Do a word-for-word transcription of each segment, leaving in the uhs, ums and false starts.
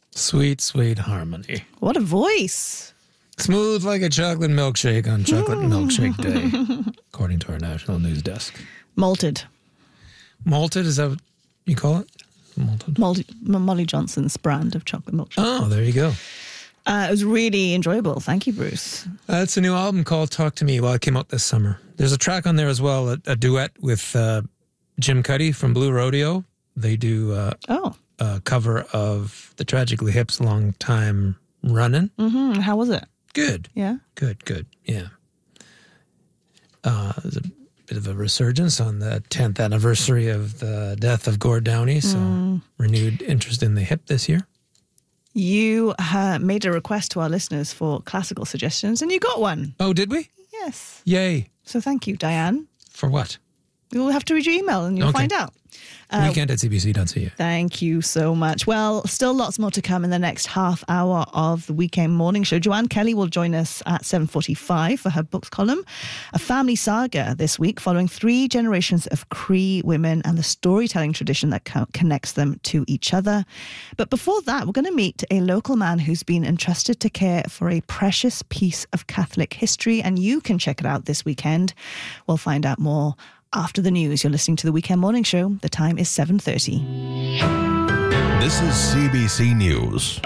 Sweet, sweet harmony. What a voice. Smooth like a chocolate milkshake on Chocolate Milkshake Day, according to our national news desk. Malted. Malted, is that what you call it? Malted. Molly, Molly Johnson's brand of chocolate milkshake. Oh, there you go. Uh, it was really enjoyable. Thank you, Bruce. Uh, it's a new album called Talk to Me. Well, it came out this summer. There's a track on there as well, a, a duet with uh, Jim Cuddy from Blue Rodeo. They do uh, oh. a cover of the Tragically Hip's Long Time Runnin'. Mm-hmm. How was it? Good. Yeah? Good, good. Yeah. Uh, there's a bit of a resurgence on the tenth anniversary of the death of Gord Downey, so mm. renewed interest in the hip this year. You uh, made a request to our listeners for classical suggestions, and you got one. Oh, did we? Yes. Yay. So thank you, Diane. For what? You'll have to read your email and you'll okay. find out. Uh, Weekend at C B C dot C A. Thank you so much. Well, still lots more to come in the next half hour of the Weekend Morning Show. Joanne Kelly will join us at seven forty-five for her books column. A family saga this week following three generations of Cree women and the storytelling tradition that co- connects them to each other. But before that, we're going to meet a local man who's been entrusted to care for a precious piece of Catholic history, and you can check it out this weekend. We'll find out more after the news. You're listening to the Weekend Morning Show. The time is seven thirty. This is C B C News.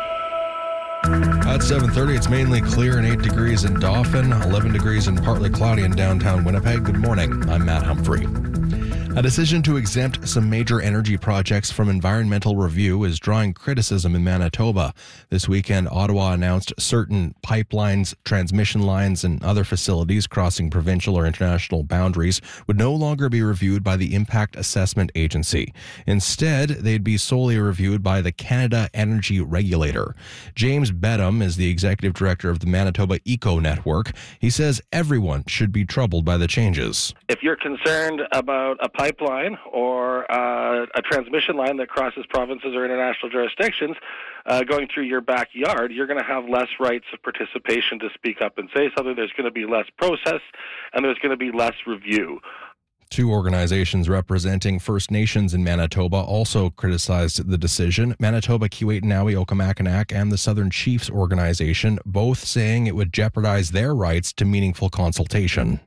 At seven thirty, it's mainly clear and eight degrees in Dauphin, eleven degrees and partly cloudy in downtown Winnipeg. Good morning. I'm Matt Humphrey. A decision to exempt some major energy projects from environmental review is drawing criticism in Manitoba. This weekend, Ottawa announced certain pipelines, transmission lines, and other facilities crossing provincial or international boundaries would no longer be reviewed by the Impact Assessment Agency. Instead, they'd be solely reviewed by the Canada Energy Regulator. James Bedham is the executive director of the Manitoba Eco Network. He says everyone should be troubled by the changes. If you're concerned about a pipeline or uh, a transmission line that crosses provinces or international jurisdictions uh, going through your backyard, you're going to have less rights of participation to speak up and say something. There's going to be less process, and there's going to be less review. Two organizations representing First Nations in Manitoba also criticized the decision. Manitoba, Keewatin-Nawi, Okanagan, and the Southern Chiefs organization, both saying it would jeopardize their rights to meaningful consultation.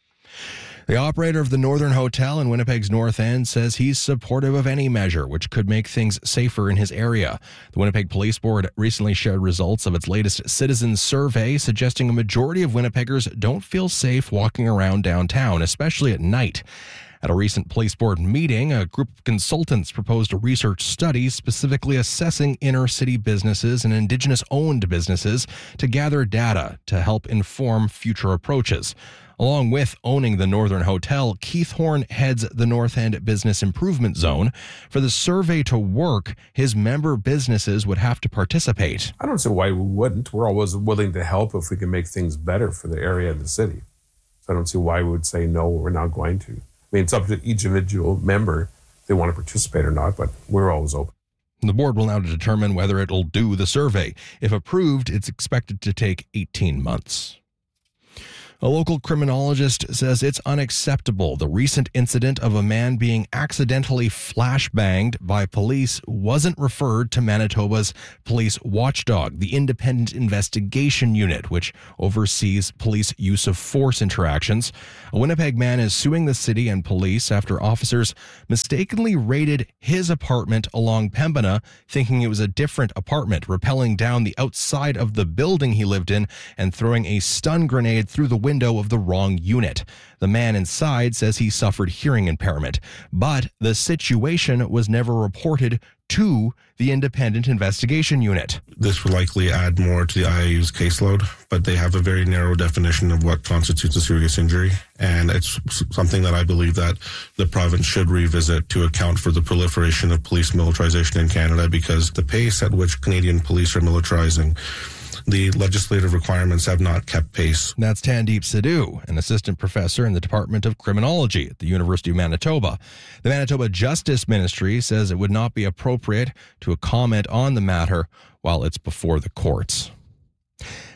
The operator of the Northern Hotel in Winnipeg's North End says he's supportive of any measure which could make things safer in his area. The Winnipeg Police Board recently shared results of its latest citizen survey suggesting a majority of Winnipeggers don't feel safe walking around downtown, especially at night. At a recent police board meeting, a group of consultants proposed a research study specifically assessing inner-city businesses and Indigenous-owned businesses to gather data to help inform future approaches. Along with owning the Northern Hotel, Keith Horn heads the North End Business Improvement Zone. For the survey to work, his member businesses would have to participate. I don't see why we wouldn't. We're always willing to help if we can make things better for the area and the city. So I don't see why we would say no, we're not going to. I mean, it's up to each individual member if they want to participate or not, but we're always open. The board will now determine whether it'll do the survey. If approved, it's expected to take eighteen months. A local criminologist says it's unacceptable the recent incident of a man being accidentally flashbanged by police wasn't referred to Manitoba's police watchdog, the Independent Investigation Unit, which oversees police use of force interactions. A Winnipeg man is suing the city and police after officers mistakenly raided his apartment along Pembina, thinking it was a different apartment, rappelling down the outside of the building he lived in and throwing a stun grenade through the window of the wrong unit. The man inside says he suffered hearing impairment, but the situation was never reported to the Independent Investigation Unit. This will likely add more to the I A U's caseload, but they have a very narrow definition of what constitutes a serious injury, and it's something that I believe that the province should revisit to account for the proliferation of police militarization in Canada, because the pace at which Canadian police are militarizing, the legislative requirements have not kept pace. That's Tandeep Sidhu, an assistant professor in the Department of Criminology at the University of Manitoba. The Manitoba Justice Ministry says it would not be appropriate to comment on the matter while it's before the courts.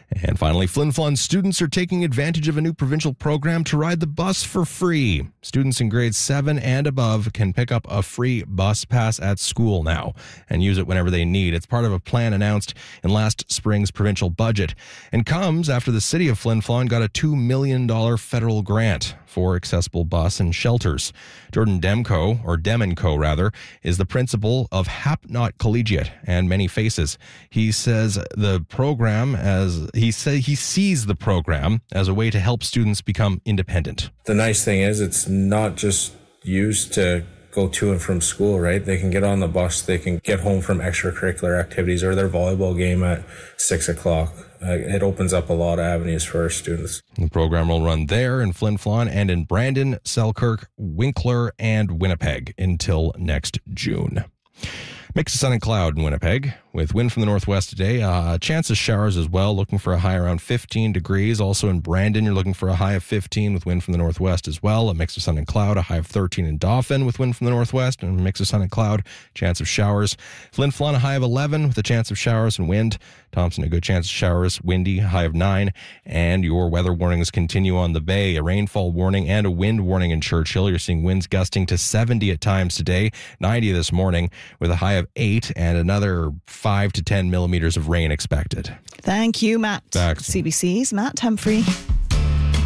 And finally, Flin Flon students are taking advantage of a new provincial program to ride the bus for free. Students in grades seven and above can pick up a free bus pass at school now and use it whenever they need. It's part of a plan announced in last spring's provincial budget and comes after the city of Flin Flon got a two million dollars federal grant for accessible bus and shelters. Jordan Demko, or Demenko rather, is the principal of Hapnot Collegiate and Many Faces. He says the program as he say he sees the program as a way to help students become independent. The nice thing is it's not just used to go to and from school, right? They can get on the bus, they can get home from extracurricular activities or their volleyball game at six o'clock. Uh, it opens up a lot of avenues for our students. The program will run there in Flin Flon and in Brandon, Selkirk, Winkler, and Winnipeg until next June. Mix of sun and cloud in Winnipeg with wind from the northwest today. A uh, chance of showers as well, looking for a high around fifteen degrees. Also in Brandon, you're looking for a high of fifteen with wind from the northwest as well. A mix of sun and cloud, a high of thirteen in Dauphin with wind from the northwest, and a mix of sun and cloud, chance of showers. Flin Flon, a high of eleven with a chance of showers and wind. Thompson, a good chance of showers, windy, high of nine. And your weather warnings continue on the Bay. A rainfall warning and a wind warning in Churchill. You're seeing winds gusting to seventy at times today, ninety this morning with a high of eight and another five to ten millimeters of rain expected. Thank you, Matt. Back. C B C's Matt Humphrey.